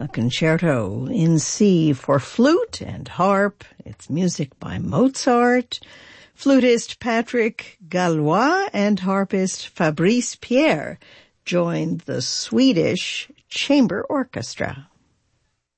a concerto in C for flute and harp. It's music by Mozart. Flutist Patrick Gallois and harpist Fabrice Pierre joined the Swedish Chamber Orchestra.